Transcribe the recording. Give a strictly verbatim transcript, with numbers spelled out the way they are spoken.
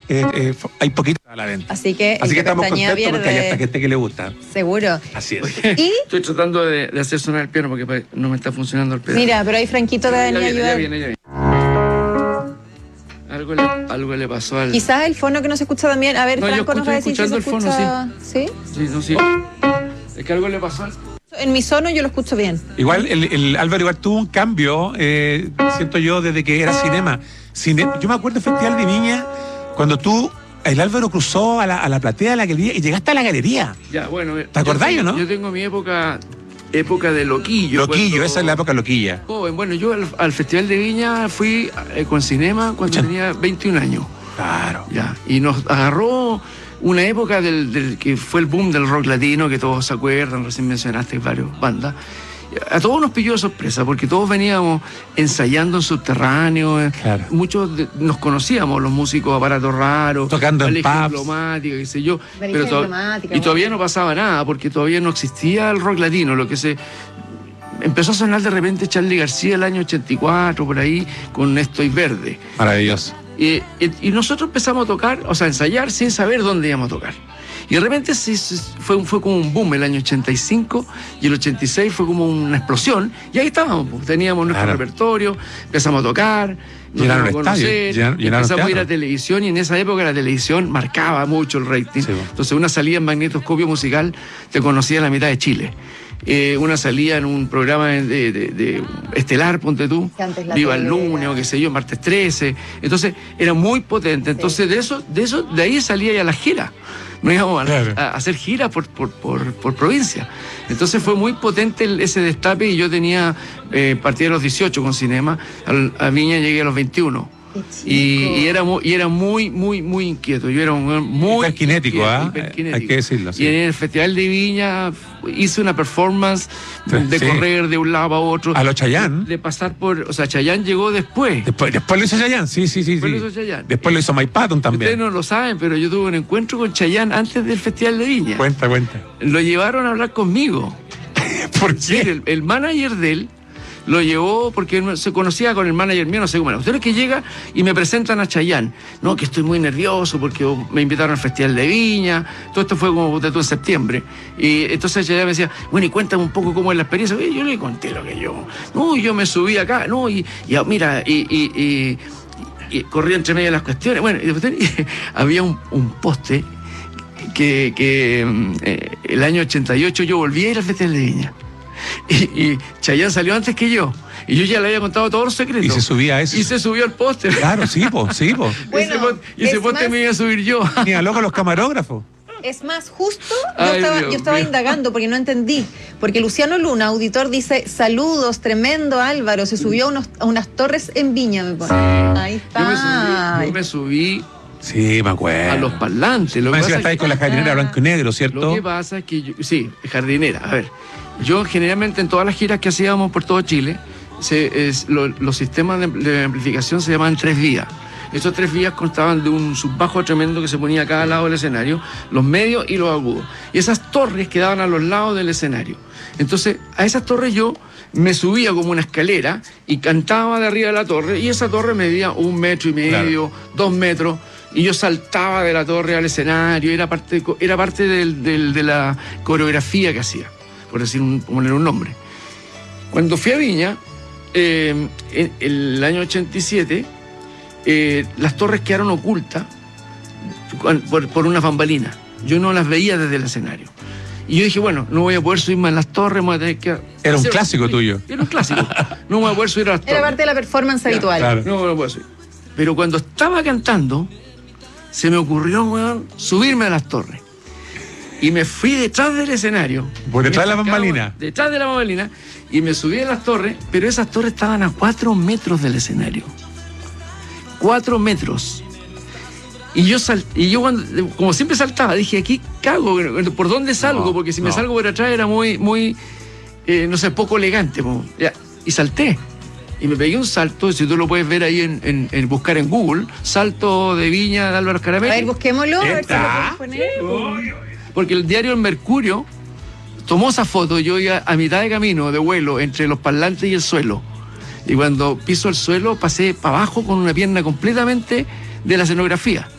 eh, eh, hay poquito a la venta. Así que, Así que estamos contentos pierde... porque hay hasta gente que le gusta. Seguro. Así es. ¿Y? Estoy tratando de, de hacer sonar el piano porque no me está funcionando el pedal. Mira, pero ahí Franquito te va a venir a ayudar. Ya viene, ya viene. Algo le, algo le pasó al... Quizás el fono que no se escucha también. A ver, No, yo Franco nos va a decir si se escuchando el escucha... fono, ¿Sí? Sí, no, sí. Es que algo le pasó al... En mi sono yo lo escucho bien. Igual, el, el Álvaro igual tuvo un cambio, eh, siento yo, desde que era cinema. Cine, yo me acuerdo del Festival de Viña, cuando tú, el Álvaro cruzó a la, a la platea de la galería y llegaste a la galería. Ya, bueno. ¿Te acordás o no? Yo tengo mi época... Época de loquillo. Loquillo, cuando... esa es la época loquilla. Joven, bueno, yo al, al Festival de Viña fui eh, con cinema cuando Ocha. tenía veintiún años. Claro. Ya, y nos agarró una época del, del que fue el boom del rock latino, que todos se acuerdan, recién mencionaste varias bandas. A todos nos pilló de sorpresa, porque todos veníamos ensayando en subterráneo. Claro. Muchos de, nos conocíamos, los músicos Aparato Raro, tocando en Valija pubs, Diplomática, qué sé yo. Valija Pero to- Diplomática, y bueno. todavía no pasaba nada, porque todavía no existía el rock latino. Lo que se empezó a sonar de repente Charly García el año ochenta y cuatro, por ahí, con Estoy Verde. Maravilloso. Y, y, y nosotros empezamos a tocar, o sea, a ensayar sin saber dónde íbamos a tocar. Y de repente sí, sí, fue, fue como un boom el año ochenta y cinco, y el ochenta y seis fue como una explosión, y ahí estábamos, pues, teníamos nuestro Claro. repertorio, empezamos a tocar, nos Llenaron dimos a estadios, conocer, llenaron- llenaron empezamos a ir teatro. a televisión, y en esa época la televisión marcaba mucho el rating. Sí, bueno. Entonces una salida en magnetoscopio musical te conocía la mitad de Chile. Eh, una salida en un programa de, de- de estelar, ponte tú, Que antes la Viva el tele lunes era- o qué sé yo, martes trece. Entonces era muy potente. Entonces de eso, de eso, de ahí salía ya la gira. No íbamos a, Claro. a hacer giras por, por, por, por provincia. Entonces fue muy potente el- ese destape, y yo tenía, eh, partí de los dieciocho con cinema, al- a Viña llegué a los veintiuno. Qué Y, chico. y era muy, y era muy, muy, muy inquieto. Yo era un weón muy Hiperkinético, inquieto, ¿ah? hiperkinético. Hay que decirlo, sí. Y en el Festival de Viña hice una performance de Sí. correr de un lado a otro. A lo Chayanne. De, de pasar por... O sea, Chayanne llegó después. Después, después lo hizo Chayanne, sí, sí, sí. Después sí. lo hizo Chayanne. Después lo hizo Mike Patton Ustedes también. no lo saben, pero yo tuve un encuentro con Chayanne antes del Festival de Viña. Cuenta, cuenta. Lo llevaron a hablar conmigo. ¿Por Sí, qué? el, el manager de él lo llevó porque no- se conocía con el manager mío, no sé cómo era. Ustedes que llega y me presentan a Chayanne. No, que estoy muy nervioso porque me invitaron al Festival de Viña. Todo esto fue como de todo en septiembre. Y entonces Chayanne me decía, bueno, y cuéntame un poco cómo es la experiencia. Y yo le conté lo que yo. No, yo me subí acá, no, y, y mira, y, y, y, y corrí entre medio de las cuestiones. Bueno, y después había un, un poste que, que eh, el año ochenta y ocho yo volví a ir al Festival de Viña. Y, y Chayanne salió antes que yo. Y yo ya le había contado todos los secretos. Y se subía a eso. Y se subió al póster. Claro, sí, po, sí, po. Bueno, y ese póster- y ese es póster más- me iba a subir yo. Ni a loco los camarógrafos. Es más, justo yo Ay, estaba, Dios yo estaba mío. indagando porque no entendí. Porque Luciano Luna, auditor, dice: saludos, tremendo Álvaro, se subió a, unos- a unas torres en Viña, me pone. Ahí Yo me está. subí, yo me subí Sí, me acuerdo. a los parlantes. Lo que Más encima pasa estáis es con la jardinera blanco y negro, Lo ¿cierto? que pasa es que yo, sí, jardinera. A ver, yo generalmente en todas las giras que hacíamos por todo Chile, se, es, lo- los sistemas de, de amplificación se llamaban tres vías. Estos tres vías constaban de un subbajo tremendo que se ponía a cada lado del escenario, los medios y los agudos. Y esas torres quedaban a los lados del escenario. Entonces, a esas torres yo me subía como una escalera y cantaba de arriba de la torre, y esa torre medía un metro y medio, dos metros. Y yo saltaba de la torre al escenario, era parte, era parte del- del- de la coreografía que hacía, por decir un, poner un nombre. Cuando fui a Viña, eh, en el año ochenta y siete, eh, las torres quedaron ocultas por, por unas bambalinas. Yo no las veía desde el escenario. Y yo dije, bueno, no voy a poder subirme a las torres, me voy a tener que... Era un hacer- clásico tuyo. Era un clásico. No me voy a poder subir a las torres. Era parte de la performance Ya, habitual. claro. No, no puedo subir. Pero cuando estaba cantando, se me ocurrió, weón, subirme a las torres. Y me fui detrás del escenario. Por detrás de la Me sacaba- bambalina. Detrás de la bambalina. Y me subí a las torres, pero esas torres estaban a cuatro metros del escenario. Cuatro metros. Y yo, sal, y yo cuando, como siempre saltaba, dije, aquí cago, ¿por dónde salgo? No, Porque si me no. salgo por atrás era muy, muy eh, no sé, poco elegante. Po. Ya, y salté. Y me pegué un salto, si tú lo puedes ver ahí en, en, en buscar en Google, salto de Viña de Álvaro A Escaramelli. ver, busquémoslo, a ver si lo ¿Está? podemos poner. Porque el diario El Mercurio tomó esa foto, yo iba a mitad de camino, de vuelo, entre los parlantes y el suelo. Y cuando piso el suelo, pasé para abajo con una pierna completamente de la escenografía.